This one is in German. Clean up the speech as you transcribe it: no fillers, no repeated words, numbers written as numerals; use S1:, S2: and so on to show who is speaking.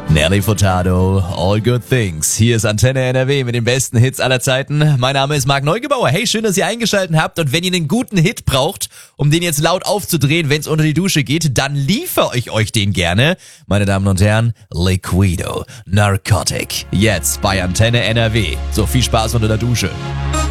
S1: Nelly Furtado, All Good Things. Hier ist Antenne NRW mit den besten Hits aller Zeiten. Mein Name ist Marc Neugebauer. Hey, schön, dass ihr eingeschaltet habt. Und wenn ihr einen guten Hit braucht, um den jetzt laut aufzudrehen, wenn es unter die Dusche geht, dann liefere ich euch den gerne. Meine Damen und Herren, Liquido, Narcotic. Jetzt bei Antenne NRW. So, viel Spaß unter der Dusche.